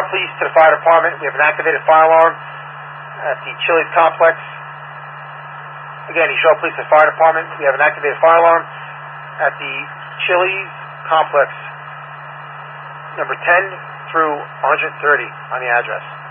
Charlotte Police to the fire department. We have an activated fire alarm at the Chili's complex. Again, the Charlotte Police to the fire department. We have an activated fire alarm at the Chili's complex, number 10 through 130 on the address.